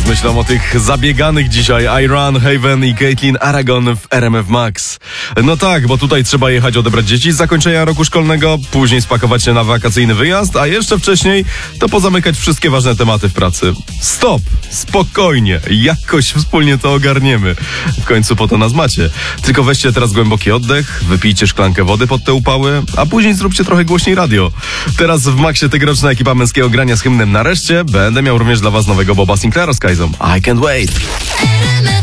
myślą o tych zabieganych dzisiaj Iran, Haven i Caitlin Aragon w RMF Max. No tak, bo tutaj trzeba jechać odebrać dzieci z zakończenia roku szkolnego, później spakować się na wakacyjny wyjazd, a jeszcze wcześniej to pozamykać wszystkie ważne tematy w pracy. Stop! Spokojnie! Jakoś wspólnie to ogarniemy. W końcu po to nas macie. Tylko weźcie teraz głęboki oddech, wypijcie szklankę wody pod te upały, a później zróbcie trochę głośniej radio. Teraz w Maxie tegoroczna ekipa męskiego grania z hymnem Nareszcie. Będę miał również dla was nowego Boba Sinclaira z Kajzą. I can't wait.